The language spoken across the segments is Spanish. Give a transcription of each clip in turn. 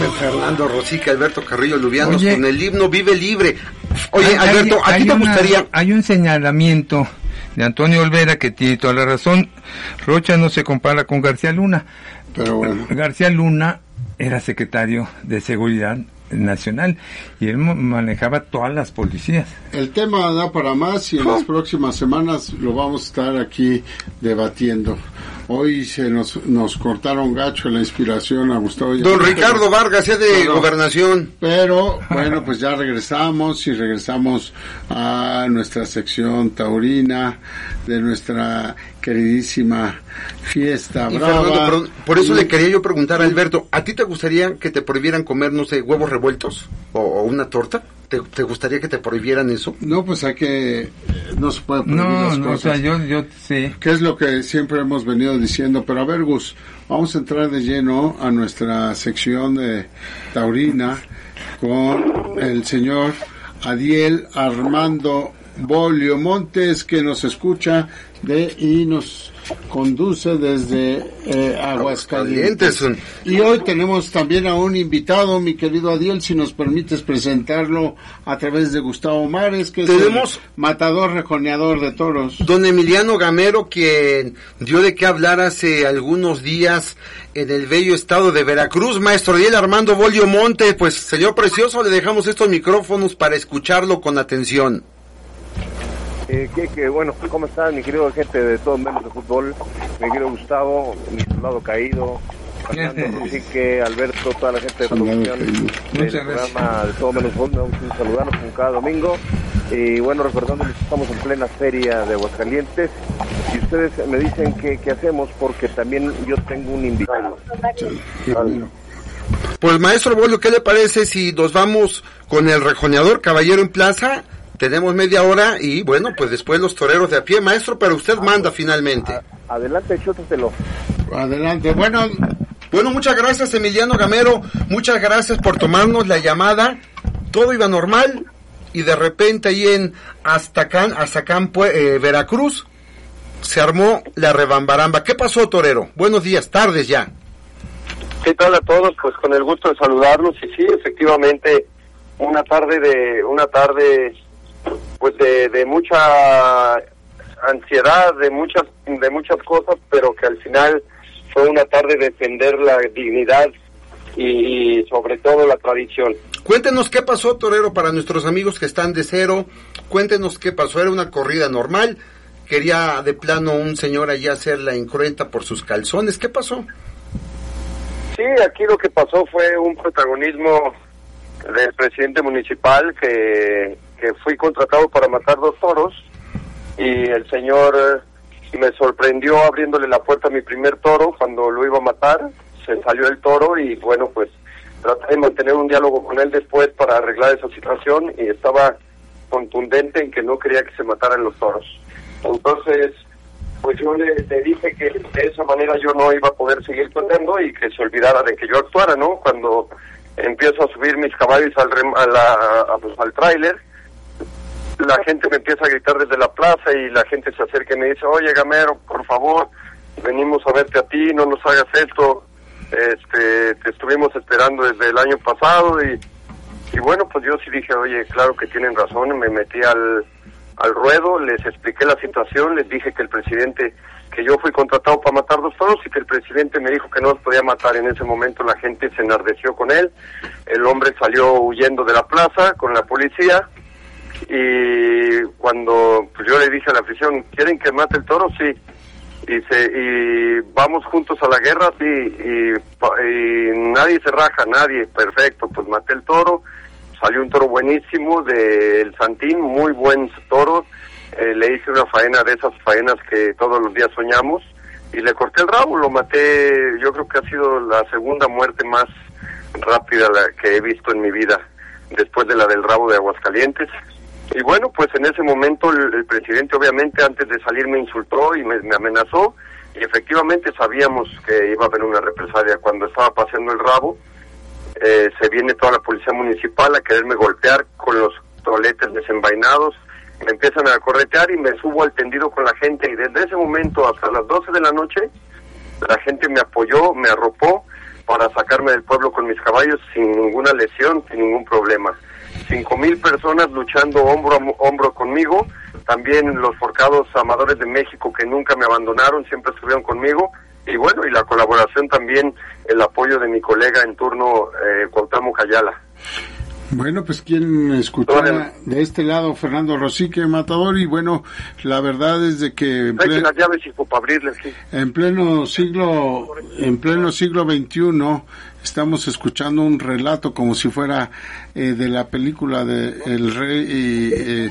Carmen Fernando Rosique, Alberto Carrillo Lubianos, con el himno Vive Libre. Oye, Alberto, ¿a ti te gustaría? Hay un señalamiento de Antonio Olvera que tiene toda la razón. Rocha no se compara con García Luna, pero bueno. García Luna era secretario de Seguridad Nacional y él manejaba todas las policías. El tema da para más y en las próximas semanas lo vamos a estar aquí debatiendo. Hoy nos cortaron gacho la inspiración a Gustavo. Don Ricardo Vargas, de Gobernación. Pero, bueno, pues ya regresamos a nuestra sección taurina de nuestra queridísima fiesta brava. Fernando, por eso le quería yo preguntar a Alberto, ¿a ti te gustaría que te prohibieran comer, no sé, huevos revueltos o una torta? ¿Te gustaría que te prohibieran eso? No, pues no se puede prohibir las cosas. No, o sea, yo sí. Que es lo que siempre hemos venido diciendo. Pero a ver, Gus, vamos a entrar de lleno a nuestra sección de taurina con el señor Adiel Armando Bolio Montes, que nos escucha y nos conduce desde Aguascalientes. Y hoy tenemos también a un invitado, mi querido Adiel, si nos permites presentarlo a través de Gustavo Mares, que es el matador rejoneador de toros. Don Emiliano Gamero, quien dio de qué hablar hace algunos días en el bello estado de Veracruz. Maestro Adiel Armando Bolio Montes, pues señor precioso, le dejamos estos micrófonos para escucharlo con atención. Bueno, ¿cómo están, mi querido gente de Todo Menos de Fútbol? Mi querido Gustavo, mi soldado caído, Fernando Rosique, Alberto, toda la gente de producción del programa de Todo Menos Fútbol, un saludarnos como cada domingo. Y bueno, recordándoles que estamos en plena feria de Aguascalientes y ustedes me dicen qué hacemos, porque también yo tengo un invitado. Pues maestro Bolio, ¿qué le parece si nos vamos con el rejoneador Caballero en Plaza? Tenemos media hora y bueno, pues después los toreros de a pie, maestro, pero usted manda finalmente. Adelante, chútatelo. Adelante, bueno, muchas gracias Emiliano Gamero, muchas gracias por tomarnos la llamada. Todo iba normal y de repente ahí en Aztacán, Veracruz, se armó la rebambaramba. ¿Qué pasó, torero? Buenos días, tardes ya. ¿Qué tal a todos? Pues con el gusto de saludarlos y sí, efectivamente, una tarde pues de mucha ansiedad, de muchas cosas, pero que al final fue una tarde de defender la dignidad y sobre todo la tradición. Cuéntenos qué pasó, torero, para nuestros amigos que están de cero. Cuéntenos qué pasó. Era una corrida normal, quería de plano un señor allí hacer la incruenta por sus calzones. ¿Qué pasó? Sí, aquí lo que pasó fue un protagonismo del presidente municipal, que fui contratado para matar 2 toros y el señor me sorprendió abriéndole la puerta a mi primer toro cuando lo iba a matar. Se salió el toro y bueno, pues traté de mantener un diálogo con él después para arreglar esa situación y estaba contundente en que no quería que se mataran los toros. Entonces, pues yo le dije que de esa manera yo no iba a poder seguir peleando y que se olvidara de que yo actuara, ¿no? Cuando empiezo a subir mis caballos al tráiler, la gente me empieza a gritar desde la plaza y la gente se acerca y me dice: oye, Gamero, por favor, venimos a verte a ti, no nos hagas esto, te estuvimos esperando desde el año pasado y bueno, pues yo sí dije: oye, claro que tienen razón. Me metí al ruedo, les expliqué la situación, les dije que el presidente, que yo fui contratado para matar 2 toros y que el presidente me dijo que no los podía matar. En ese momento la gente se enardeció con él, el hombre salió huyendo de la plaza con la policía y cuando pues yo le dije a la afición: ¿quieren que mate el toro? Sí. Y vamos juntos a la guerra, sí, y nadie se raja, nadie. Perfecto, pues maté el toro, salió un toro buenísimo del Santín, muy buen toro. Le hice una faena de esas faenas que todos los días soñamos y le corté el rabo, lo maté. Yo creo que ha sido la segunda muerte más rápida que he visto en mi vida, después de la del rabo de Aguascalientes. Y bueno, pues en ese momento el presidente obviamente antes de salir me insultó y me amenazó, y efectivamente sabíamos que iba a haber una represalia. Cuando estaba paseando el rabo, se viene toda la policía municipal a quererme golpear con los toletes desenvainados, me empiezan a corretear y me subo al tendido con la gente, y desde ese momento hasta las 12 de la noche la gente me apoyó, me arropó, para sacarme del pueblo con mis caballos sin ninguna lesión, sin ningún problema. 5,000 personas luchando hombro a hombro conmigo, también los forcados amadores de México que nunca me abandonaron, siempre estuvieron conmigo, y bueno, y la colaboración también, el apoyo de mi colega en turno, Cuauhtémoc Ayala. Bueno, pues quien escuchara de este lado, Fernando Rosique, Matador, y bueno, la verdad es de que las llaves, hijo, para abrirles, sí. en pleno siglo XXI estamos escuchando un relato como si fuera de la película de El Rey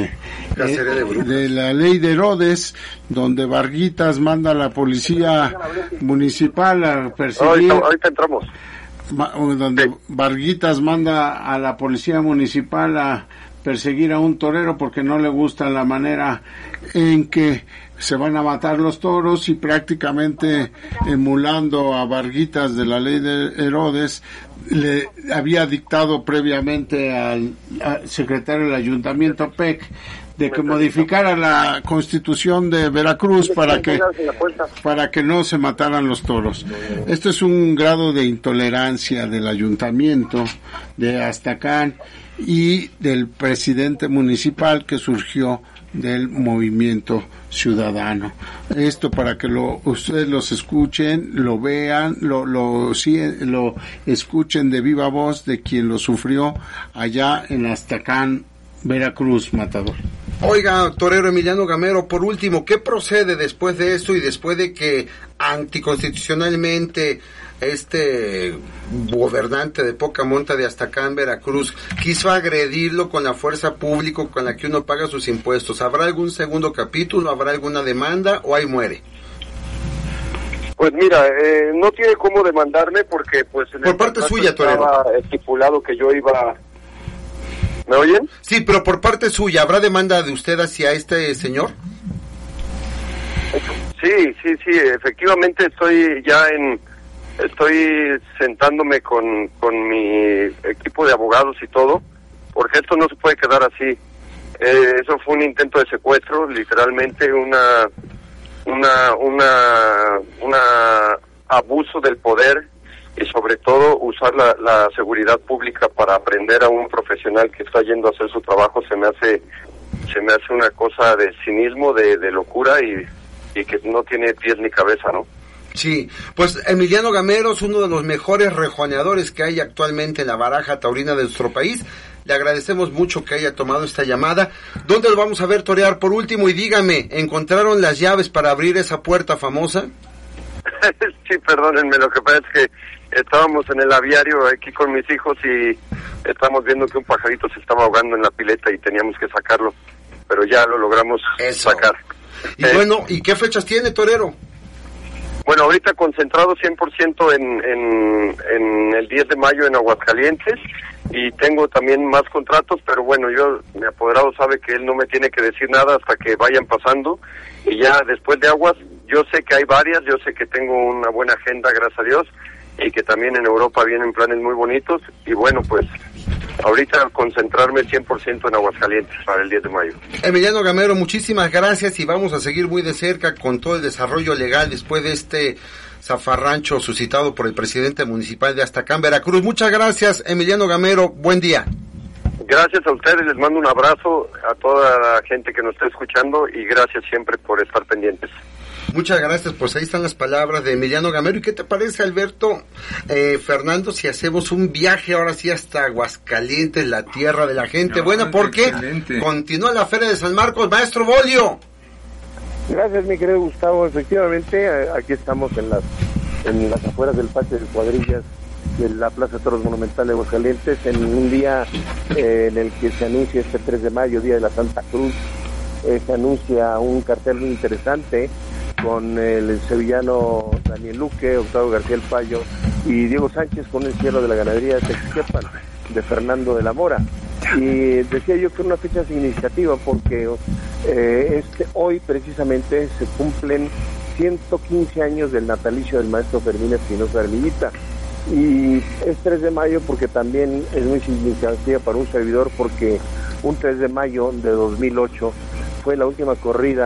de la Ley de Herodes, donde Varguitas manda a la policía municipal a perseguir. Ahorita entramos. Donde Varguitas manda a la policía municipal a perseguir a un torero porque no le gusta la manera en que se van a matar los toros, y prácticamente emulando a Varguitas de la Ley de Herodes, le había dictado previamente al secretario del ayuntamiento PEC de que modificara la Constitución de Veracruz para que no se mataran los toros. Esto es un grado de intolerancia del ayuntamiento de Astacán y del presidente municipal que surgió del movimiento ciudadano. Esto para que ustedes los escuchen, lo vean, lo escuchen de viva voz de quien lo sufrió allá en Astacán, Veracruz, Matador. Oiga, torero Emiliano Gamero, por último, ¿qué procede después de esto y después de que anticonstitucionalmente este gobernante de poca monta de Astacán, Veracruz, quiso agredirlo con la fuerza pública con la que uno paga sus impuestos? ¿Habrá algún segundo capítulo? ¿Habrá alguna demanda o ahí muere? Pues mira, no tiene cómo demandarme porque pues en por parte suya, torero, estaba estipulado que yo iba. ¿Me oyen? Sí, pero por parte suya, ¿habrá demanda de usted hacia este señor? Sí, efectivamente estoy sentándome con mi equipo de abogados y todo, porque esto no se puede quedar así. Eso fue un intento de secuestro, literalmente un abuso del poder, y sobre todo usar la seguridad pública para aprender a un profesional que está yendo a hacer su trabajo. Se me hace una cosa de cinismo, de locura, y que no tiene pies ni cabeza, ¿no? Sí, pues Emiliano Gamero es uno de los mejores rejoneadores que hay actualmente en la baraja taurina de nuestro país. Le agradecemos mucho que haya tomado esta llamada. ¿Dónde lo vamos a ver torear por último? Y dígame, ¿encontraron las llaves para abrir esa puerta famosa? Sí, perdónenme, lo que pasa es que estábamos en el aviario aquí con mis hijos y estábamos viendo que un pajarito se estaba ahogando en la pileta y teníamos que sacarlo, pero ya lo logramos sacar. Y bueno, ¿y qué fechas tiene, torero? Bueno, ahorita concentrado 100% en el 10 de mayo en Aguascalientes, y tengo también más contratos, pero bueno, mi apoderado sabe que él no me tiene que decir nada hasta que vayan pasando, y ya después de Aguas, yo sé que hay varias, yo sé que tengo una buena agenda, gracias a Dios, y que también en Europa vienen planes muy bonitos, y bueno, pues ahorita concentrarme 100% en Aguascalientes para el 10 de mayo. Emiliano Gamero, muchísimas gracias, y vamos a seguir muy de cerca con todo el desarrollo legal después de este zafarrancho suscitado por el presidente municipal de Astacán, Veracruz. Muchas gracias, Emiliano Gamero, buen día. Gracias a ustedes, les mando un abrazo a toda la gente que nos está escuchando, y gracias siempre por estar pendientes. Muchas gracias, pues ahí están las palabras de Emiliano Gamero. ¿Y qué te parece, Alberto, Fernando, si hacemos un viaje ahora sí hasta Aguascalientes, la tierra de la gente buena? Porque excelente. Continúa la Feria de San Marcos, maestro Bolio. Gracias, mi querido Gustavo. Efectivamente, aquí estamos en las afueras del patio de cuadrillas de la Plaza de Toros Monumental de Aguascalientes, en un día en el que se anuncia este 3 de mayo, Día de la Santa Cruz. Se anuncia un cartel muy interesante con el sevillano Daniel Luque, Octavio García El Payo y Diego Sánchez, con el cielo de la ganadería de Texquepan, de Fernando de la Mora. Y decía yo que era una fecha significativa porque hoy precisamente se cumplen 115 años del natalicio del maestro Fermín Espinosa Ermillita, y es 3 de mayo porque también es muy significativa para un servidor, porque un 3 de mayo de 2008 fue la última corrida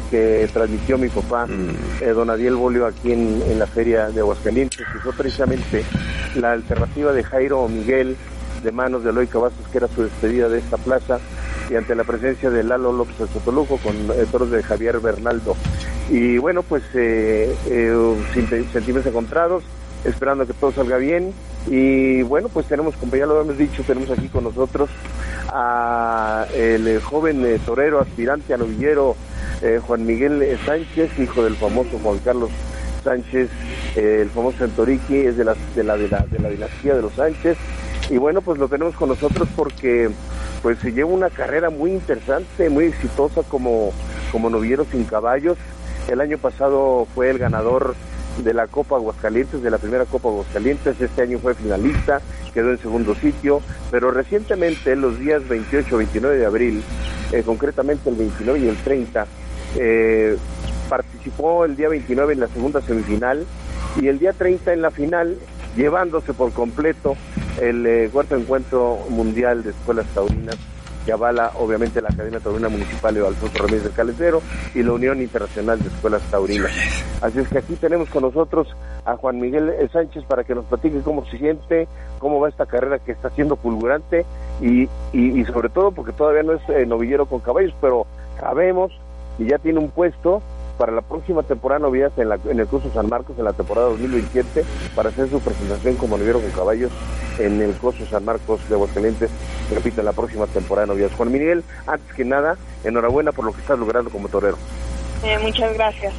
que transmitió mi papá, don Adiel Bolio, aquí en la feria de Aguascalientes, que fue precisamente la alternativa de Jairo Miguel, de manos de Eloy Cavazos, que era su despedida de esta plaza, y ante la presencia de Lalo López del Sotoluco con toros de Javier Bernaldo. Y bueno, pues sentimientos encontrados, esperando que todo salga bien. Y bueno, pues tenemos, como ya lo hemos dicho, tenemos aquí con nosotros a el joven torero aspirante a novillero, Juan Miguel Sánchez, hijo del famoso Juan Carlos Sánchez, el famoso Santoriqui, es de la dinastía de los Sánchez. Y bueno, pues lo tenemos con nosotros porque pues se lleva una carrera muy interesante, muy exitosa como novillero sin caballos. El año pasado fue el ganador de la Copa Aguascalientes, de la primera Copa Aguascalientes. Este año fue finalista, quedó en segundo sitio, pero recientemente, los días 28 y 29 de abril, concretamente el 29 y el 30, participó el día 29 en la segunda semifinal y el día 30 en la final, llevándose por completo el cuarto encuentro mundial de escuelas taurinas, que avala obviamente la Academia Taurina Municipal de Alfonso Ramírez del Calentero y la Unión Internacional de Escuelas Taurinas. Así es que aquí tenemos con nosotros a Juan Miguel Sánchez para que nos platique cómo se siente, cómo va esta carrera que está siendo fulgurante y sobre todo porque todavía no es novillero con caballos, pero sabemos y ya tiene un puesto para la próxima temporada de novillas en el Coso San Marcos, en la temporada 2027, para hacer su presentación como novillero con caballos en el Coso San Marcos de Aguascalientes, repito, en la próxima temporada de novillas. Juan Miguel, antes que nada, enhorabuena por lo que estás logrando como torero. Muchas gracias.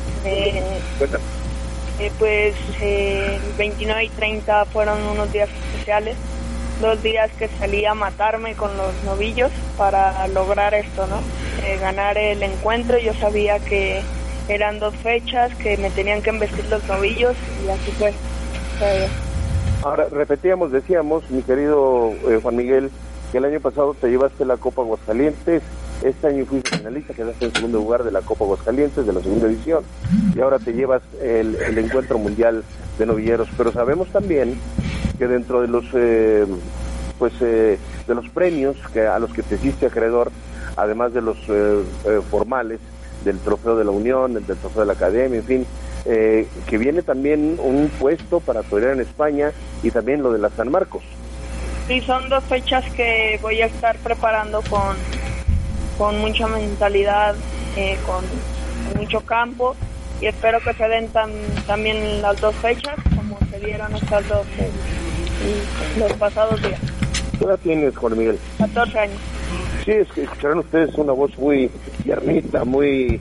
Pues 29 y 30 fueron unos días especiales, 2 días que salí a matarme con los novillos para lograr esto, ¿no? Ganar el encuentro. Yo sabía que eran 2 fechas, que me tenían que embestir los novillos y así fue. Ahora, decíamos, mi querido Juan Miguel, que el año pasado te llevaste la Copa Aguascalientes, este año fuiste finalista, quedaste en segundo lugar de la Copa Aguascalientes, de la segunda edición, y ahora te llevas el encuentro mundial de novilleros, pero sabemos también que dentro de los de los premios a los que te hiciste acreedor, además de los formales, del trofeo de la Unión, del trofeo de la Academia, en fin, que viene también un puesto para torear en España y también lo de la San Marcos. Sí, son 2 fechas que voy a estar preparando con mucha mentalidad, con mucho campo, y espero que se den también las 2 fechas como se dieron estas 2 los pasados días. ¿Qué edad tienes, Juan Miguel? 14 años. Sí, es que escucharán ustedes una voz muy tiernita, muy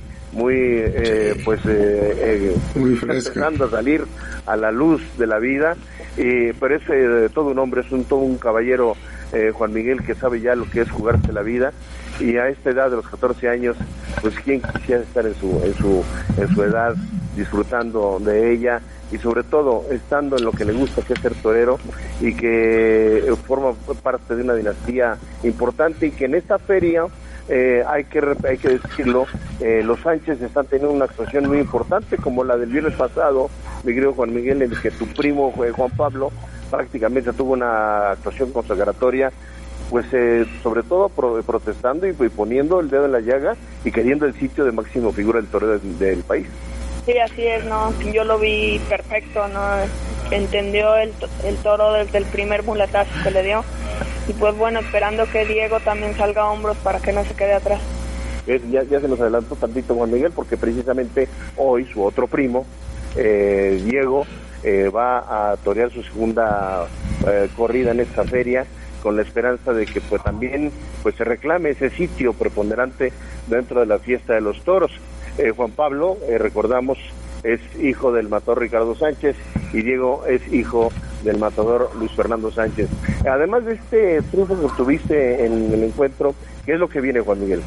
fresca, empezando a salir a la luz de la vida, pero es todo un hombre, es todo un caballero, Juan Miguel, que sabe ya lo que es jugarse la vida, y a esta edad de los 14 años, pues quién quisiera estar en su edad, disfrutando de ella, y sobre todo estando en lo que le gusta, que es ser torero, y que forma parte de una dinastía importante, y que en esta feria, hay que decirlo, los Sánchez están teniendo una actuación muy importante, como la del viernes pasado, mi querido Juan Miguel, en el que tu primo Juan Pablo prácticamente tuvo una actuación consagratoria, pues sobre todo protestando y poniendo el dedo en la llaga y queriendo el sitio de máximo figura del torero del país. Sí, así es, ¿no? Yo lo vi perfecto, ¿no? Entendió el toro desde el primer muletazo que le dio. Y pues bueno, esperando que Diego también salga a hombros para que no se quede atrás. Ya se nos adelantó tantito Juan Miguel, porque precisamente hoy su otro primo, Diego, va a torear su segunda corrida en esta feria, con la esperanza de que pues también pues se reclame ese sitio preponderante dentro de la fiesta de los toros. Juan Pablo, recordamos, es hijo del matador Ricardo Sánchez, y Diego es hijo del matador Luis Fernando Sánchez. Además de este triunfo que obtuviste en el encuentro, ¿qué es lo que viene, Juan Miguel?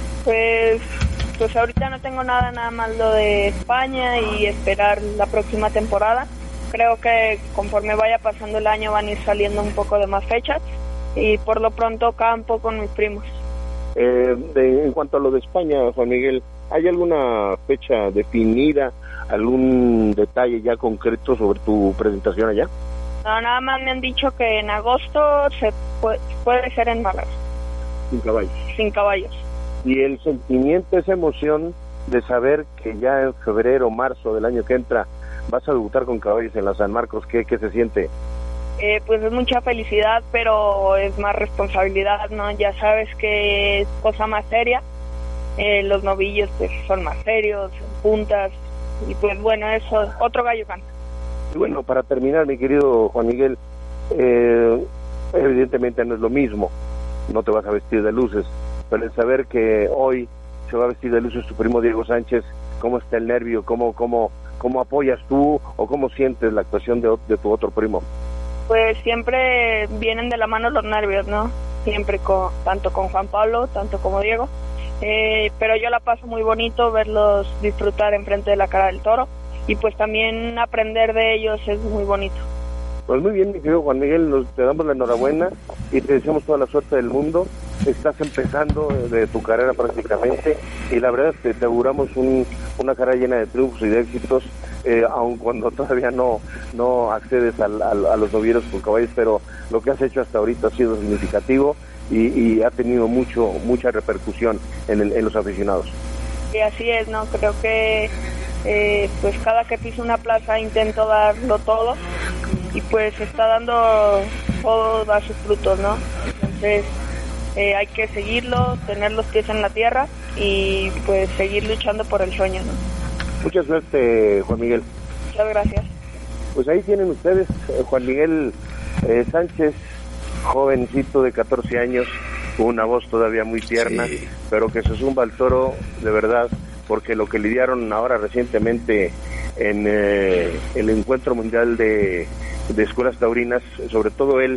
Pues ahorita no tengo nada más lo de España y esperar la próxima temporada. Creo que conforme vaya pasando el año van a ir saliendo un poco de más fechas, y por lo pronto campo con mis primos. En cuanto a lo de España, Juan Miguel, ¿hay alguna fecha definida, algún detalle ya concreto sobre tu presentación allá? No, nada más me han dicho que en agosto se puede ser en Málaga. Sin caballos. Sin caballos. Y el sentimiento, esa emoción de saber que ya en febrero, marzo del año que entra vas a debutar con caballos en la San Marcos? ¿Qué se siente? Pues es mucha felicidad, pero es más responsabilidad, ¿no? Ya sabes que es cosa más seria. Los novillos pues son más serios, puntas, y pues bueno, eso, otro gallo canta. Y bueno, para terminar, mi querido Juan Miguel, evidentemente no es lo mismo, no te vas a vestir de luces, pero el saber que hoy se va a vestir de luces tu primo Diego Sánchez, ¿cómo está el nervio? ¿Cómo apoyas tú o cómo sientes la actuación de tu otro primo? Pues siempre vienen de la mano los nervios, ¿no? Siempre tanto con Juan Pablo, tanto como Diego. Pero yo la paso muy bonito verlos disfrutar enfrente de la cara del toro y pues también aprender de ellos es muy bonito. Pues muy bien, mi querido Juan Miguel, te damos la enhorabuena y te deseamos toda la suerte del mundo. Estás empezando de tu carrera prácticamente y la verdad te auguramos una carrera llena de triunfos y de éxitos, aun cuando todavía no accedes a los novilleros con caballos, pero lo que has hecho hasta ahorita ha sido significativo y ha tenido mucha repercusión en los aficionados. Y así es, ¿no? Creo que pues cada que piso una plaza intento darlo todo y pues está dando todo, da sus frutos, ¿no? Entonces hay que seguirlo, tener los pies en la tierra y pues seguir luchando por el sueño, ¿no? Mucha suerte, Juan Miguel. Muchas gracias. Pues ahí tienen ustedes, Juan Miguel Sánchez, jovencito de 14 años, con una voz todavía muy tierna, sí, pero que se zumba al toro de verdad, porque lo que lidiaron ahora recientemente en el encuentro mundial de escuelas taurinas, sobre todo el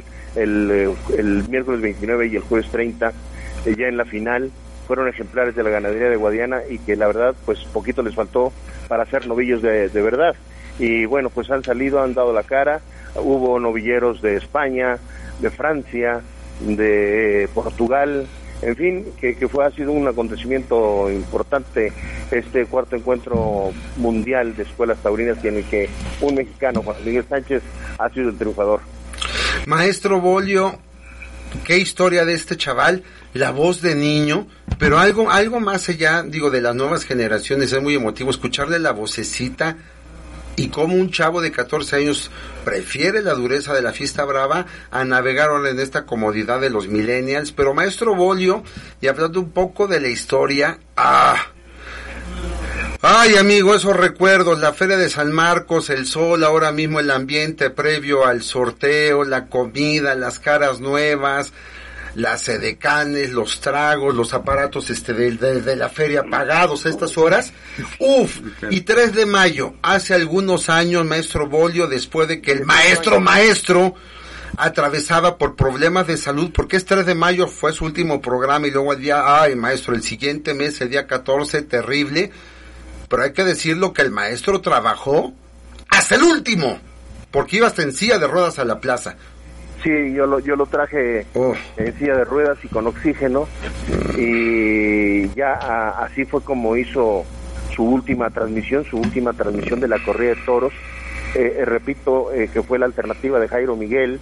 miércoles 29 y el jueves 30, ya en la final, fueron ejemplares de la ganadería de Guadiana y que la verdad pues poquito les faltó para ser novillos de verdad. Y bueno, pues han salido, han dado la cara, hubo novilleros de España, de Francia, de Portugal, en fin, que ha sido un acontecimiento importante este cuarto encuentro mundial de escuelas taurinas en el que un mexicano, Juan Miguel Sánchez, ha sido el triunfador. Maestro Bolio, qué historia de este chaval, la voz de niño, pero algo más allá, digo, de las nuevas generaciones, es muy emotivo escucharle la vocecita y cómo un chavo de 14 años prefiere la dureza de la fiesta brava a navegar ahora en esta comodidad de los millennials. Pero maestro Bolio, y hablando un poco de la historia, ay amigo, esos recuerdos, la Feria de San Marcos, el sol, ahora mismo el ambiente previo al sorteo, la comida, las caras nuevas, las edecanes, los tragos, los aparatos de la feria pagados a estas horas. Y 3 de mayo, hace algunos años, maestro Bolio, después de que el maestro atravesaba por problemas de salud, porque es 3 de mayo, fue su último programa, y luego el día, maestro, el siguiente mes, el día 14, terrible, pero hay que decirlo que el maestro trabajó hasta el último, porque iba hasta en silla de ruedas a la plaza. Sí, yo lo traje en silla de ruedas y con oxígeno, y ya así fue como hizo su última transmisión de la corrida de toros. Repito, que fue la alternativa de Jairo Miguel,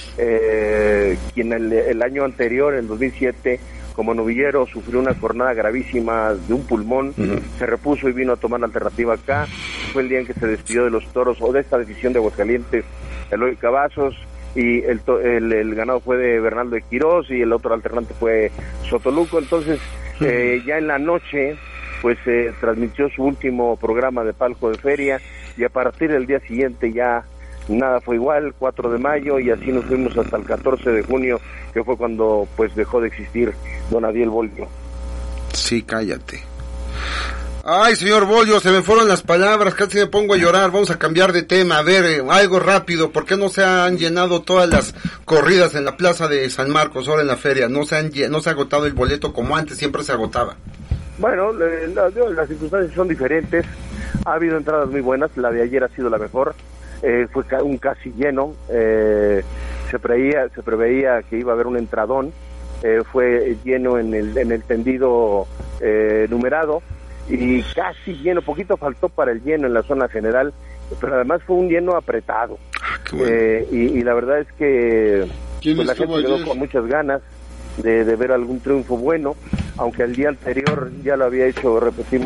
quien el año anterior, en 2007, como novillero sufrió una jornada gravísima de un pulmón, se repuso y vino a tomar la alternativa acá. Fue el día en que se despidió de los toros, o de esta decisión de Aguascalientes, Eloy Cavazos, y el ganado fue de Bernardo de Quirós y el otro alternante fue Sotoluco. Entonces ya en la noche pues transmitió su último programa de palco de feria, y a partir del día siguiente ya nada fue igual, 4 de mayo, y así nos fuimos hasta el 14 de junio, que fue cuando pues dejó de existir don Adiel Bolio. Sí, cállate. Ay, señor Bolio, se me fueron las palabras, casi me pongo a llorar. Vamos a cambiar de tema, a ver, algo rápido. ¿Por qué no se han llenado todas las corridas en la plaza de San Marcos, ahora en la feria? No se ha agotado el boleto como antes, siempre se agotaba. Bueno, las circunstancias son diferentes. Ha habido entradas muy buenas, la de ayer ha sido la mejor. Fue un casi lleno. Se preveía que iba a haber un entradón. Fue lleno en el tendido numerado, y casi lleno, poquito faltó para el lleno en la zona general, pero además fue un lleno apretado. Bueno. Y la verdad es que pues, la gente quedó con muchas ganas de ver algún triunfo bueno, aunque el día anterior ya lo había hecho, repetimos,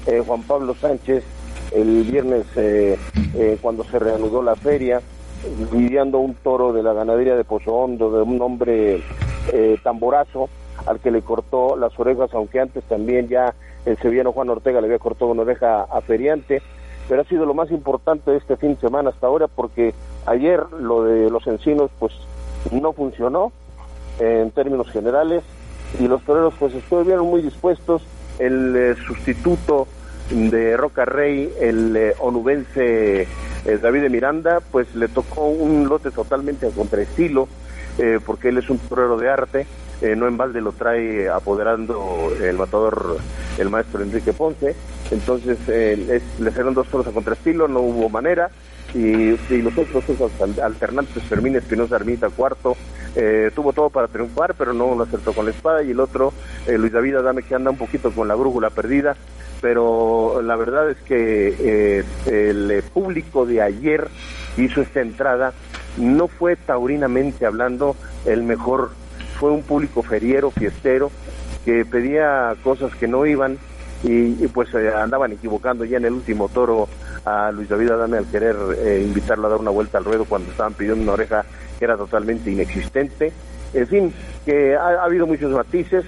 Juan Pablo Sánchez el viernes cuando se reanudó la feria, lidiando un toro de la ganadería de Pozo Hondo, de un hombre tamborazo, al que le cortó las orejas, aunque antes también ya el sevillano Juan Ortega le había cortado una oreja a Feriante, pero ha sido lo más importante de este fin de semana hasta ahora, porque ayer lo de los encinos pues no funcionó en términos generales, y los toreros pues estuvieron muy dispuestos. El sustituto de Roca Rey, el onubense David de Miranda, pues le tocó un lote totalmente a contraestilo, porque él es un torero de arte, no en balde lo trae apoderando el matador, el maestro Enrique Ponce. Entonces le salieron 2 toros a contraestilo, no hubo manera, y los otros alternantes, Fermín Espinosa Ermita, cuarto, tuvo todo para triunfar, pero no lo acertó con la espada, y el otro, Luis David Adame, que anda un poquito con la brújula perdida, pero la verdad es que el público de ayer hizo esta entrada, no fue taurinamente hablando el mejor, fue un público feriero, fiestero, que pedía cosas que no iban, y pues andaban equivocando ya en el último toro a Luis David Adame al querer invitarlo a dar una vuelta al ruedo cuando estaban pidiendo una oreja que era totalmente inexistente. En fin, que ha habido muchos matices,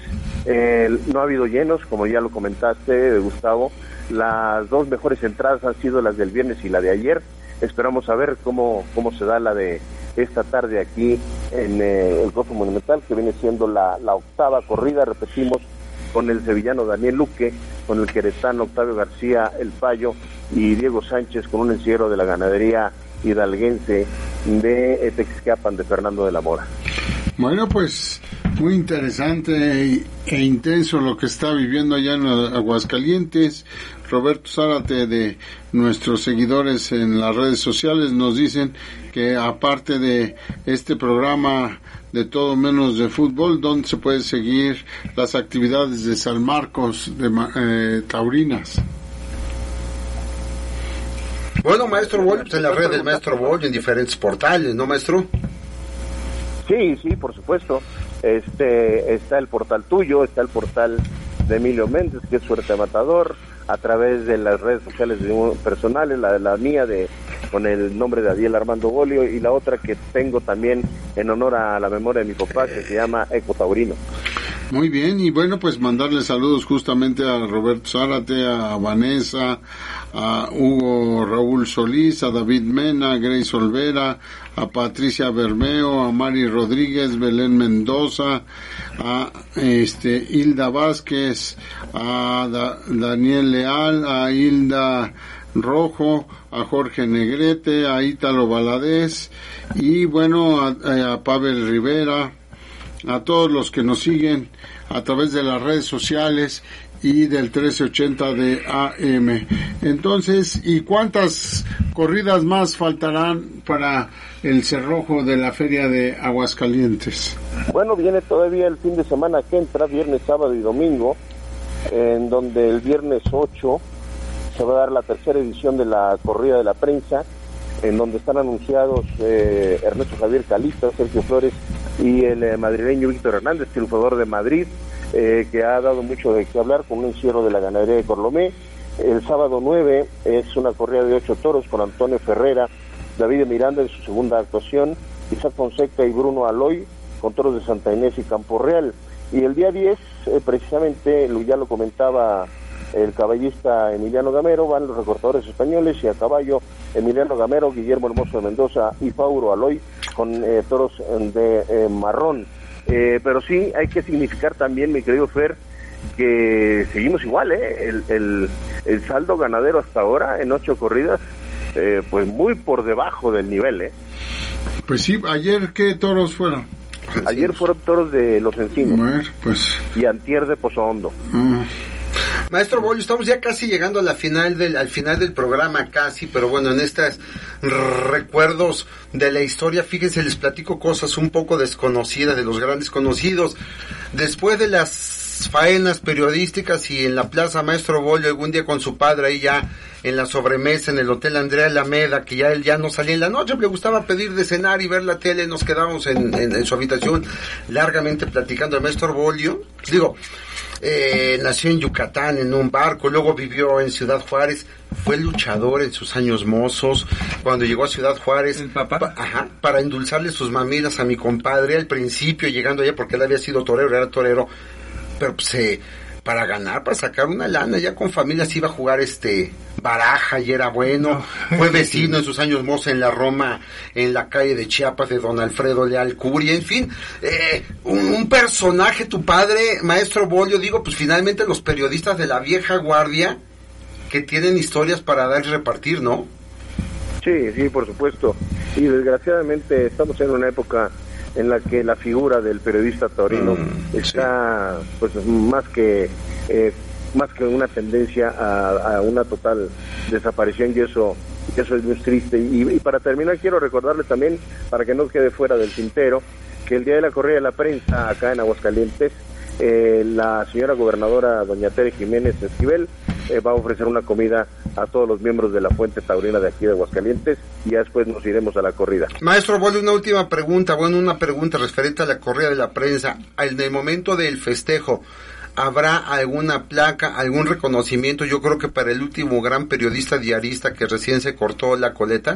no ha habido llenos, como ya lo comentaste, Gustavo. Las 2 mejores entradas han sido las del viernes y la de ayer. Esperamos a ver cómo se da la de esta tarde aquí en el Golfo Monumental, que viene siendo la 8ª corrida, repetimos, con el sevillano Daniel Luque, con el queretano Octavio García El Payo y Diego Sánchez, con un encierro de la ganadería hidalguense de Texquiapan de Fernando de la Mora. Bueno, pues muy interesante e intenso lo que está viviendo allá en Aguascalientes. Roberto Zárate, de nuestros seguidores en las redes sociales, nos dicen que aparte de este programa de todo menos de fútbol, ¿dónde se puede seguir las actividades de San Marcos de taurinas? Bueno, Maestro Boll, pues en la red del Maestro Boll, en diferentes portales, ¿no, maestro? Sí, por supuesto. Está el portal tuyo, está el portal de Emilio Méndez, que es Suerte Matador, a través de las redes sociales personales, la mía con el nombre de Adiel Armando Bolio, y la otra que tengo también en honor a la memoria de mi papá, que se llama Eco Taurino. Muy bien, y bueno, pues mandarle saludos justamente a Roberto Zárate, a Vanessa, a Hugo Raúl Solís, a David Mena, a Grace Olvera, a Patricia Bermeo, a Mari Rodríguez, Belén Mendoza, a Hilda Vázquez, a Daniel Leal, a Hilda Rojo, a Jorge Negrete, a Ítalo Valadez, y bueno, a Pavel Rivera, a todos los que nos siguen a través de las redes sociales y del 1380 de AM. Entonces, ¿y cuántas corridas más faltarán para el cerrojo de la Feria de Aguascalientes? Bueno, viene todavía el fin de semana que entra, viernes, sábado y domingo, en donde el viernes 8 se va a dar la 3ª edición de la corrida de la prensa, en donde están anunciados Ernesto Javier Calista, Sergio Flores y el madrileño Víctor Hernández, triunfador de Madrid, que ha dado mucho de qué hablar con un encierro de la ganadería de Corlomé. El sábado 9 es una corrida de 8 toros con Antonio Ferrera, David de Miranda en su segunda actuación, Isaac Fonseca y Bruno Aloy con toros de Santa Inés y Campo Real. Y el día 10, precisamente, ya lo comentaba el caballista Emiliano Gamero, van los recortadores españoles, y a caballo Emiliano Gamero, Guillermo Hermoso de Mendoza y Fauro Aloy con toros de marrón. Pero sí hay que significar también, mi querido Fer, que seguimos igual, el saldo ganadero hasta ahora en 8 corridas, pues muy por debajo del nivel, Pues sí, ayer ¿qué toros fueron? Ayer fueron toros de Los Encinos, bueno, pues y antier de Pozo Hondo. Maestro Bollo, estamos ya casi llegando al final del programa, casi, pero bueno, en estos recuerdos de la historia, fíjense, les platico cosas un poco desconocidas de los grandes conocidos. Después de las las faenas periodísticas y en la Plaza Maestro Bolio algún día con su padre ahí ya en la sobremesa en el Hotel Andrea Alameda, que ya él ya no salía en la noche, le gustaba pedir de cenar y ver la tele, nos quedábamos en su habitación largamente platicando. El Maestro Bolio, digo, nació en Yucatán en un barco, luego vivió en Ciudad Juárez, fue luchador en sus años mozos. Cuando llegó a Ciudad Juárez, ¿el papá? Para endulzarle sus mamilas a mi compadre al principio, llegando allá, porque él había sido torero, era torero, pero pues para ganar, para sacar una lana, ya con familia se iba a jugar baraja y era bueno. Fue vecino en sus años mozos en la Roma, en la calle de Chiapas de don Alfredo Leal Curia, en fin, un personaje, tu padre, Maestro Bolio. Digo, pues finalmente los periodistas de la vieja guardia que tienen historias para dar y repartir, ¿no? Sí, por supuesto. Y desgraciadamente estamos en una época en la que la figura del periodista taurino está pues más que una tendencia a una total desaparición, y eso es muy triste. Y para terminar quiero recordarle también, para que no quede fuera del tintero, que el día de la corrida de la prensa acá en Aguascalientes, la señora gobernadora doña Tere Jiménez Esquivel va a ofrecer una comida a todos los miembros de la Fuente Taurina de aquí de Aguascalientes, y ya después nos iremos a la corrida. Maestro Bolio, una última pregunta, una pregunta referente a la corrida de la prensa. En el momento del festejo, ¿habrá alguna placa, algún reconocimiento? Yo creo que para el último gran periodista diarista que recién se cortó la coleta.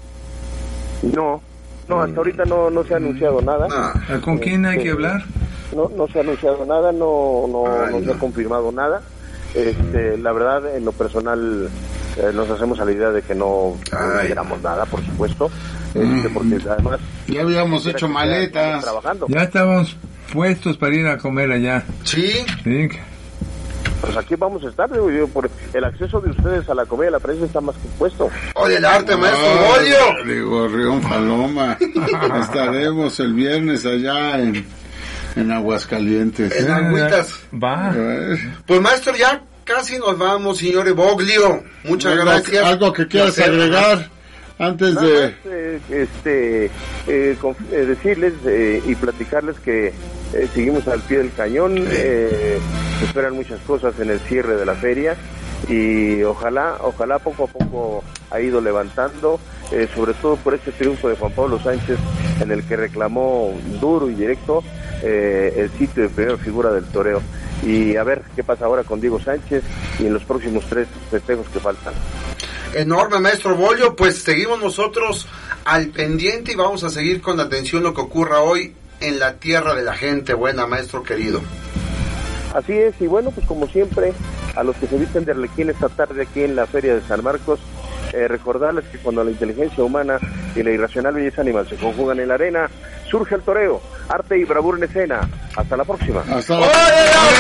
No, hasta ahorita no se ha anunciado nada. ¿Con quién hay que hablar? No se ha anunciado nada, no se ha confirmado nada. La verdad, en lo personal, nos hacemos a la idea de que no esperamos nada, por supuesto, porque además ya habíamos hecho maletas, ya estábamos puestos para ir a comer allá. Sí. Pues aquí vamos a estar, digo yo, por el acceso de ustedes a la comida de la prensa está más que puesto. ¡Oye, el arte, Maestro Bolio! Digo, Río Paloma, estaremos el viernes allá en Aguascalientes. En Agüitas. Va. Pues, maestro, ya casi nos vamos, señor Boglio. Muchas gracias. ¿Algo que quieras agregar antes de...? Decirles y platicarles que seguimos al pie del cañón. Esperan muchas cosas en el cierre de la feria, y ojalá poco a poco ha ido levantando, sobre todo por este triunfo de Juan Pablo Sánchez, en el que reclamó duro y directo el sitio de primera figura del toreo. Y a ver qué pasa ahora con Diego Sánchez y en los próximos 3 festejos que faltan. Enorme, Maestro Bolio. Pues seguimos nosotros al pendiente y vamos a seguir con atención lo que ocurra hoy en la tierra de la gente buena, maestro querido. Así es, y bueno, pues como siempre, a los que se visten de arlequín esta tarde aquí en la Feria de San Marcos, recordarles que cuando la inteligencia humana y la irracional belleza animal se conjugan en la arena, surge el toreo, arte y bravura en escena. Hasta la próxima. Hasta la próxima.